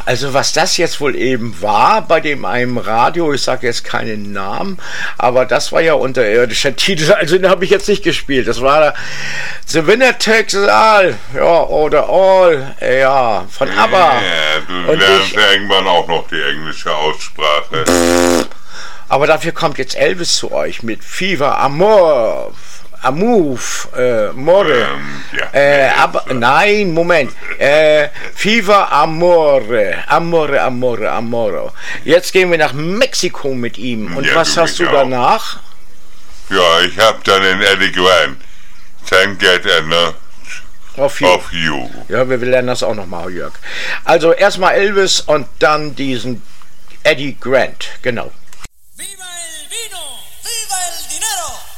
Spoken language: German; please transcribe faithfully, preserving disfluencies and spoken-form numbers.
Also was das jetzt wohl eben war bei dem einem Radio, ich sage jetzt keinen Namen, aber das war ja unterirdischer Titel, also den habe ich jetzt nicht gespielt. Das war The Winner Takes It All, ja, oder All, ja, von ABBA. Ja, du und lernst ich, irgendwann auch noch die englische Aussprache. Aber dafür kommt jetzt Elvis zu euch mit Fever Amor. Amove, äh, More, Ähm, ja, äh, nee, aber, so. nein, Moment, äh, Fever Amore, Amore, Amore, Amore. Jetzt gehen wir nach Mexiko mit ihm. Und Ja, was du hast du mich auch. danach? Ja, ich hab dann den Eddie Grant. Thank Get Enough Auf you. of You. Ja, wir lernen das auch nochmal, Jörg. Also erstmal Elvis und dann diesen Eddie Grant, genau. Viva